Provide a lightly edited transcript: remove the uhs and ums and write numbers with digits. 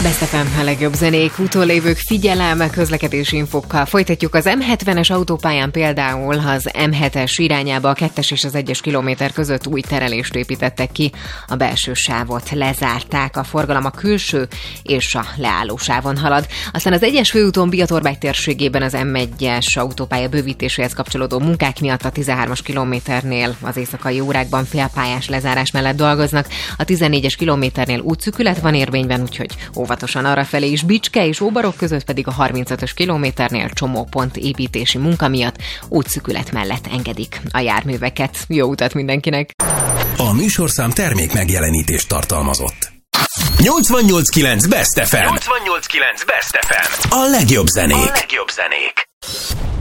Best FM, a legjobb zenék, utólévők, figyelem, közlekedési infokkal. Folytatjuk az M70-es autópályán például az M7-es irányába a 2-es és az 1-es kilométer között új terelést építettek ki. A belső sávot lezárták, a forgalom a külső és a leálló sávon halad. Aztán az 1-es főúton Biatorbágy térségében az M1-es autópálya bővítéséhez kapcsolódó munkák miatt a 13-as kilométernél az éjszakai órákban félpályás lezárás mellett dolgoznak. A 14-es kilométernél útszűkület van érvényben, úgyhogy óvatosan arrafelé is. Bicske és Óbarok között pedig a 35-ös kilométernél csomópont építési munka miatt útszűkület mellett engedik a járműveket. Jó utat mindenkinek! A műsorszám termék megjelenítést tartalmazott. 88.9 Best FM. 88.9 Best FM. A legjobb zenék.